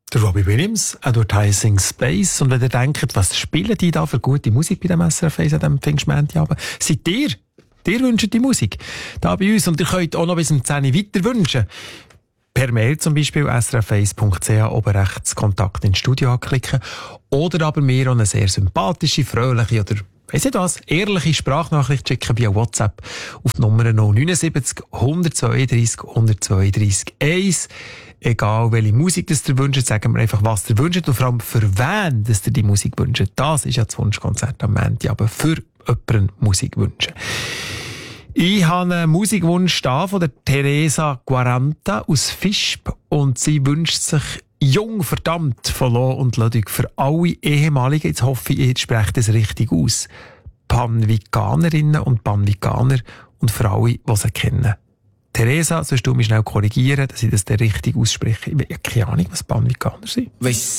Der Robbie Williams, Advertising Space. Und wenn ihr denkt, was spielen die da für gute Musik bei dem SRF 1 an diesem Pfingstmontagabend? Seid ihr? Ihr wünscht die Musik da bei uns und ihr könnt auch noch bis um 10 Uhr weiter wünschen. Per Mail zum Beispiel srf1.ch oben rechts Kontakt ins Studio anklicken oder aber mir auch eine sehr sympathische, fröhliche oder weiss nicht was, ehrliche Sprachnachricht schicken via WhatsApp auf die Nummer 079 132 132 1. Egal welche Musik das ihr wünscht, sagen wir einfach, was ihr wünscht und vor allem für wen das ihr die Musik wünscht. Das ist ja das Wunschkonzert am Montag, aber für jemanden Musik wünschen. Ich habe einen Musikwunsch da von der Teresa Quaranta aus Visp und sie wünscht sich Jung verdammt von Lo und Ludwig für alle ehemaligen, jetzt hoffe ich, ich spreche das richtig aus, Panviganerinnen und Panviganer und für alle, die sie kennen. Teresa, sollst du mich schnell korrigieren, dass ich das richtig ausspreche? Ich habe keine Ahnung, was Panviganer sind.